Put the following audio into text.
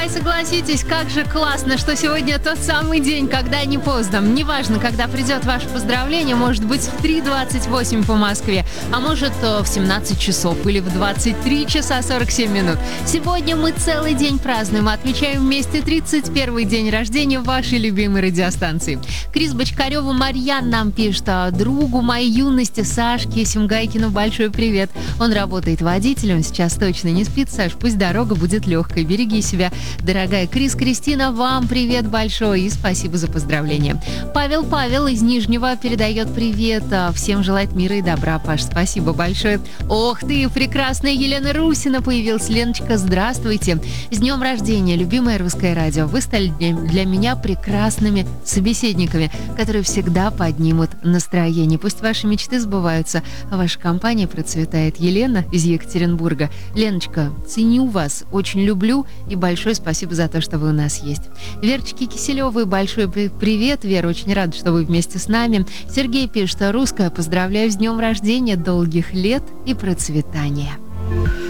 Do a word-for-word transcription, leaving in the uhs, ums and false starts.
Согласитесь, как же классно, что сегодня тот самый день, когда не поздно. Неважно, когда придет ваше поздравление, может быть в три двадцать восемь по Москве, а может в семнадцать часов или в двадцать три часа сорок семь минут. Сегодня мы целый день празднуем, отмечаем вместе тридцать первый день рождения вашей любимой радиостанции. Крис Бочкарёва Марьян нам пишет: другу моей юности Сашке Семгайкину большой привет. Он работает водителем, сейчас точно не спит. Саш, пусть дорога будет легкой, береги себя. Дорогая Крис, Кристина, вам привет большой и спасибо за поздравления. Павел Павел из Нижнего передает привет. Всем желает мира и добра, Паш, спасибо большое. Ох ты, прекрасная Елена Русина появилась. Леночка, здравствуйте. С днем рождения, любимое русское радио. Вы стали для меня прекрасными собеседниками, которые всегда поднимут настроение. Пусть ваши мечты сбываются, а ваша компания процветает. Елена из Екатеринбурга. Леночка, ценю вас, очень люблю и большое спасибо за то, что вы у нас есть. Верочке Киселевой большой привет. Вера, очень рада, что вы вместе с нами. Сергей пишет: русская, поздравляю с днем рождения, долгих лет и процветания.